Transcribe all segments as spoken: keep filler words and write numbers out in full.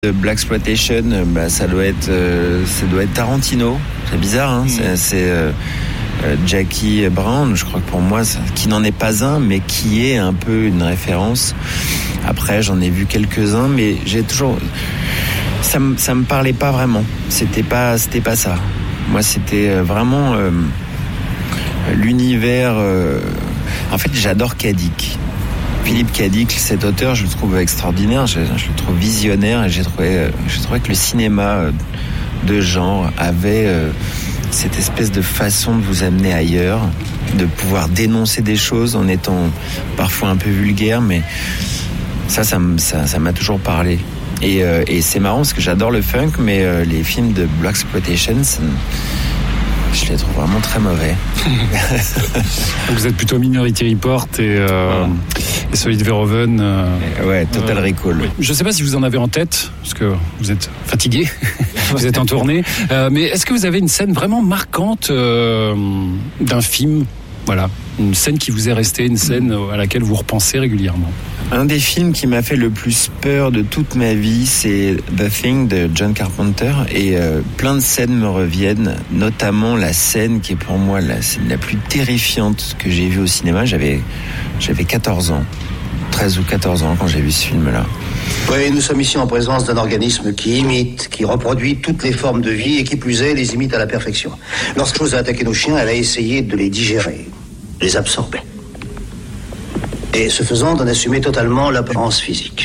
De Blaxploitation, bah, ça doit être, euh, ça doit être Tarantino. C'est bizarre, hein. Mmh. C'est, c'est euh, euh, Jackie Brown, je crois que pour moi, ça, qui n'en est pas un, mais qui est un peu une référence. Après, j'en ai vu quelques-uns, mais j'ai toujours, ça me, ça me parlait pas vraiment. C'était pas, c'était pas ça. Moi, c'était vraiment euh, l'univers. Euh... En fait, j'adore Cadic. Philippe Cadic, cet auteur, je le trouve extraordinaire, je, je le trouve visionnaire et j'ai trouvé, j'ai trouvé que le cinéma de genre avait euh, cette espèce de façon de vous amener ailleurs, de pouvoir dénoncer des choses en étant parfois un peu vulgaire, mais ça, ça, ça, ça m'a toujours parlé. Et, euh, et c'est marrant parce que j'adore le funk, mais euh, les films de Blaxploitation, je les trouve vraiment très mauvais. Vous êtes plutôt Minority Report et, euh, ouais. et Solid Verhoeven. Euh, ouais, Total euh, Recall. Oui. Je ne sais pas si vous en avez en tête, parce que vous êtes fatigué, vous êtes en tournée. Euh, mais est-ce que vous avez une scène vraiment marquante euh, d'un film ? Voilà, une scène qui vous est restée, une scène à laquelle vous repensez régulièrement. Un des films qui m'a fait le plus peur de toute ma vie, c'est The Thing de John Carpenter. Et euh, plein de scènes me reviennent, notamment la scène qui est pour moi la scène la plus terrifiante que j'ai vue au cinéma. J'avais, j'avais quatorze ans, treize ou quatorze ans quand j'ai vu ce film-là. Oui, nous sommes ici en présence d'un organisme qui imite, qui reproduit toutes les formes de vie et qui plus est, les imite à la perfection. Lorsque chose a attaqué nos chiens, elle a essayé de les digérer, les absorber. Et ce faisant, d'en assumer totalement l'apparence physique.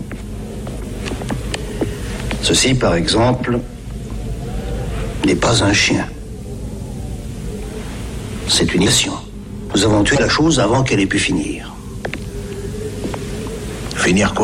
Ceci, par exemple, n'est pas un chien. C'est une nation. Nous avons tué la chose avant qu'elle ait pu finir. Finir quoi ?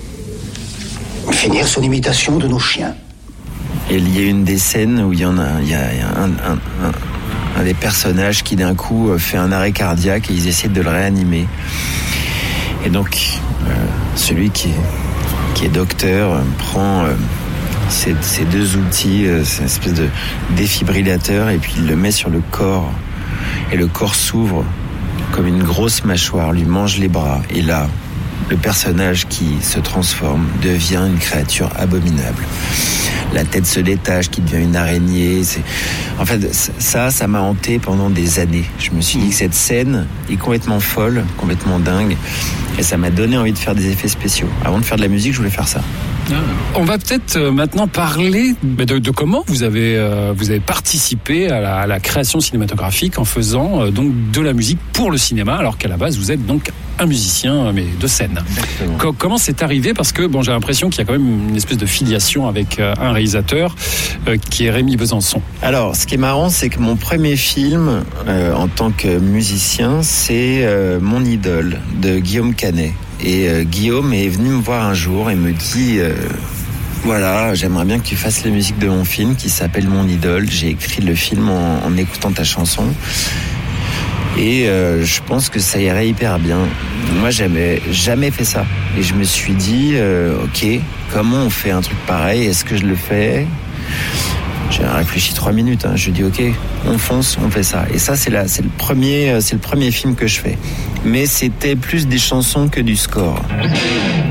Finir son imitation de nos chiens. Et il y a une des scènes où il y en a, il y a un, un, un, un des personnages qui d'un coup fait un arrêt cardiaque et ils essaient de le réanimer. Et donc, euh, celui qui est, qui est docteur euh, prend euh, ces, ces deux outils, euh, cette espèce de défibrillateur, et puis il le met sur le corps. Et le corps s'ouvre comme une grosse mâchoire, lui mange les bras. Et là, le personnage qui se transforme devient une créature abominable. La tête se détache, qui devient une araignée. C'est... En fait, ça, ça m'a hanté pendant des années. Je me suis dit que cette scène est complètement folle, complètement dingue. Et ça m'a donné envie de faire des effets spéciaux. Avant de faire de la musique, je voulais faire ça. On va peut-être maintenant parler de, de comment vous avez, euh, vous avez participé à la, à la création cinématographique en faisant euh, donc de la musique pour le cinéma, alors qu'à la base vous êtes donc un musicien mais de scène. Co- comment c'est arrivé ? Parce que bon, j'ai l'impression qu'il y a quand même une espèce de filiation avec euh, un réalisateur euh, qui est Rémi Besançon. Alors, ce qui est marrant, c'est que mon premier film euh, en tant que musicien, c'est euh, Mon idole de Guillaume Canet. Et euh, Guillaume est venu me voir un jour et me dit euh, voilà, j'aimerais bien que tu fasses la musique de mon film qui s'appelle Mon idole. J'ai écrit le film en, en écoutant ta chanson et euh, je pense que ça irait hyper bien. Moi, j'avais jamais fait ça et je me suis dit euh, ok, comment on fait un truc pareil ? Est-ce que je le fais ? J'ai réfléchi trois minutes. Hein. Je dis ok, on fonce, on fait ça. Et ça, c'est la, c'est le premier, c'est le premier film que je fais. Mais c'était plus des chansons que du score.